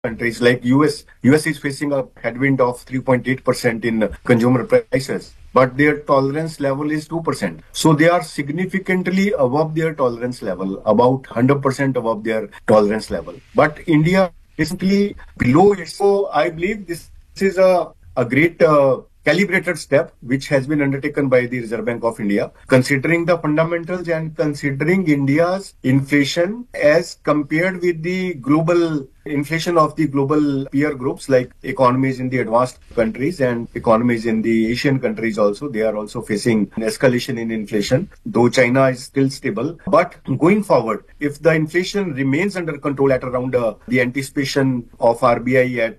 countries like US is facing a headwind of 3.8% in consumer prices, but their tolerance level is 2%. So they are significantly above their tolerance level, about 100% above their tolerance level. But India is simply below it. So I believe this is a great calibrated step which has been undertaken by the Reserve Bank of India, considering the fundamentals and considering India's inflation as compared with the global inflation of the global peer groups like economies in the advanced countries and economies in the Asian countries also. They are also facing an escalation in inflation, though China is still stable. But going forward, if the inflation remains under control at around the anticipation of RBI at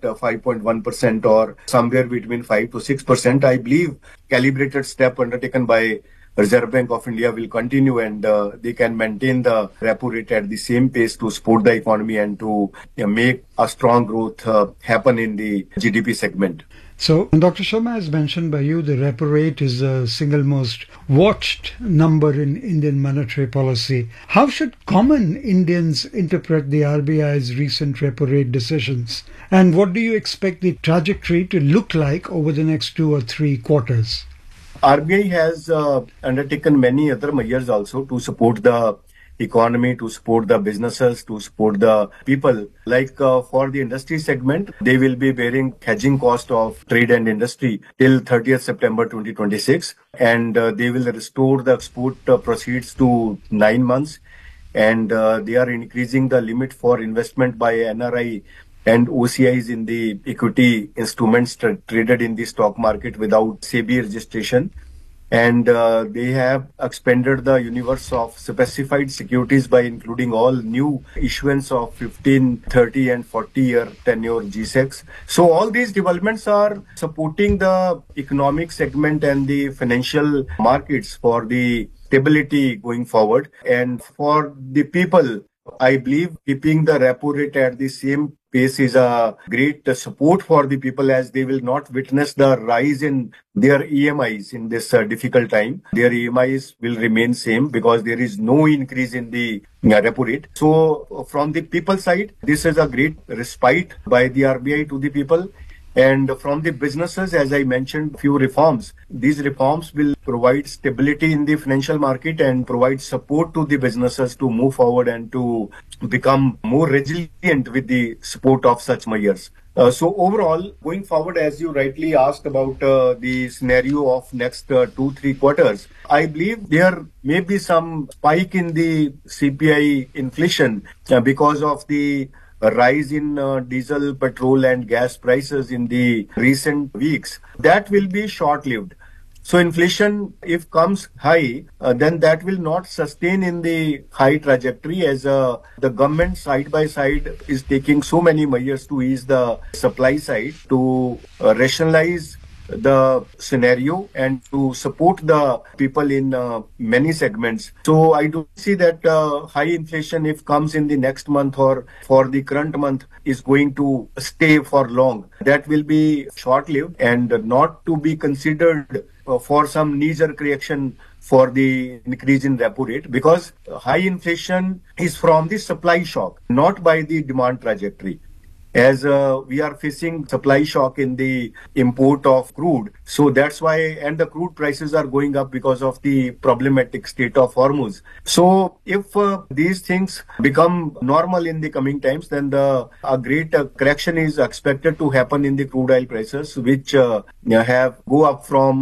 5.1% or somewhere between 5 to 6%, I believe calibrated step undertaken by Reserve Bank of India will continue, and they can maintain the repo rate at the same pace to support the economy and to make a strong growth happen in the GDP segment. So, Dr. Sharma, as mentioned by you, the repo rate is the single most watched number in Indian monetary policy. How should common Indians interpret the RBI's recent repo rate decisions? And what do you expect the trajectory to look like over the next 2 or 3 quarters? RBI has undertaken many other measures also to support the economy, to support the businesses, to support the people. Like for the industry segment, they will be bearing hedging cost of trade and industry till 30th September 2026. And they will restore the export proceeds to 9 months. And they are increasing the limit for investment by NRI and OCIs in the equity instruments traded in the stock market without SEBI registration. And they have expanded the universe of specified securities by including all new issuance of 15, 30 and 40-year tenure GSECs. So all these developments are supporting the economic segment and the financial markets for the stability going forward. And for the people, I believe keeping the repo rate at the same pace is a great support for the people, as they will not witness the rise in their EMIs in this difficult time. Their EMIs will remain same because there is no increase in the repo rate. So from the people side, this is a great respite by the RBI to the people. And from the businesses, as I mentioned, few reforms. These reforms will provide stability in the financial market and provide support to the businesses to move forward and to become more resilient with the support of such measures. So overall, going forward, as you rightly asked about the scenario of next 2-3 quarters, I believe there may be some spike in the CPI inflation because of the a rise in diesel, petrol and gas prices in the recent weeks. That will be short-lived. So inflation, if comes high, then that will not sustain in the high trajectory, as the government side by side is taking so many measures to ease the supply side, to rationalize the scenario and to support the people in many segments. So I do see that high inflation, if comes in the next month or for the current month, is going to stay for long. That will be short-lived and not to be considered for some knee-jerk reaction for the increase in repo rate, because high inflation is from the supply shock, not by the demand trajectory. As we are facing supply shock in the import of crude. So that's why, and the crude prices are going up because of the problematic state of Hormuz. So if these things become normal in the coming times, then a great correction is expected to happen in the crude oil prices, which have go up from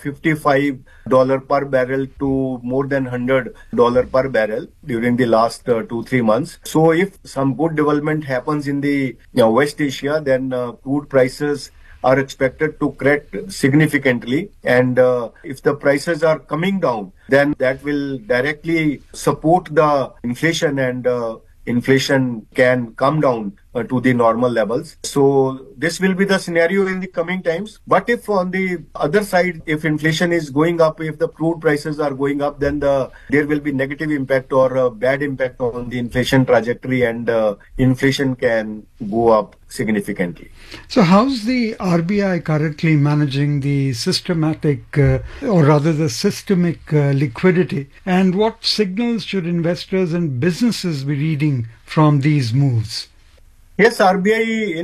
$55 per barrel to more than $100 per barrel during the last 2-3 months. So if some good development happens in the West Asia, then crude prices are expected to correct significantly. And if the prices are coming down, then that will directly support the inflation, and inflation can come down to the normal levels. So this will be the scenario in the coming times. But if on the other side, if inflation is going up, if the crude prices are going up, then there will be negative impact or a bad impact on the inflation trajectory, and inflation can go up significantly. So how's the RBI currently managing the systemic liquidity, and what signals should investors and businesses be reading from these moves? Yes, RBI